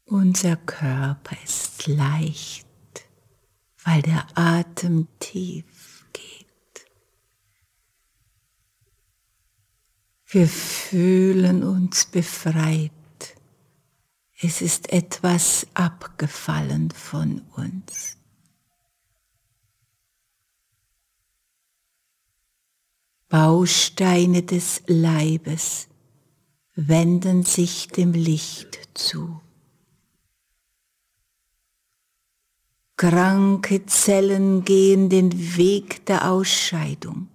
Unser Körper ist leicht, weil der Atem tief geht. Wir fühlen uns befreit. Es ist etwas abgefallen von uns. Bausteine des Leibes wenden sich dem Licht zu. Kranke Zellen gehen den Weg der Ausscheidung.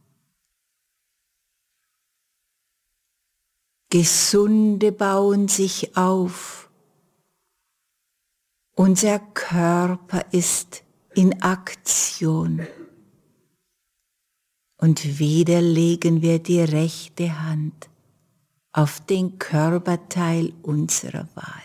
Gesunde bauen sich auf. Unser Körper ist in Aktion. Und wieder legen wir die rechte Hand auf den Körperteil unserer Wahl.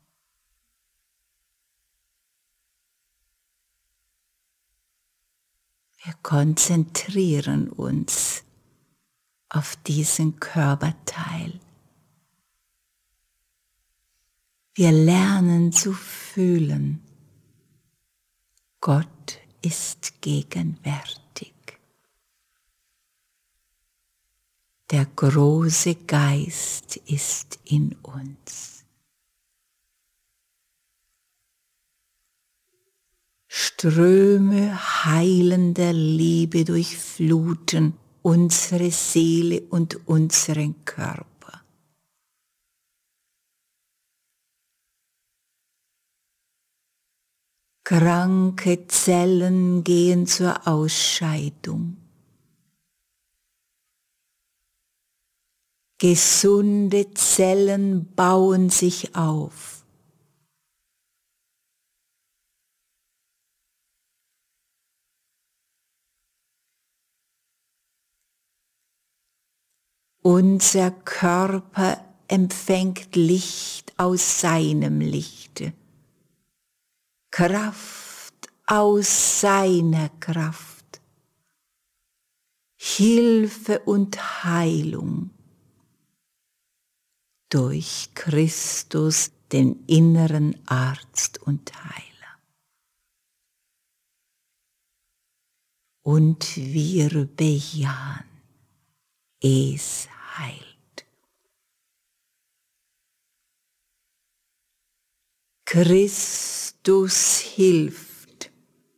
Wir konzentrieren uns auf diesen Körperteil. Wir lernen zu fühlen, Gott ist gegenwärtig. Der große Geist ist in uns. Ströme heilender Liebe durchfluten unsere Seele und unseren Körper. Kranke Zellen gehen zur Ausscheidung. Gesunde Zellen bauen sich auf. Unser Körper empfängt Licht aus seinem Lichte, Kraft aus seiner Kraft, Hilfe und Heilung durch Christus, den inneren Arzt und Heiler. Und wir bejahen, es heilt. Christus hilft.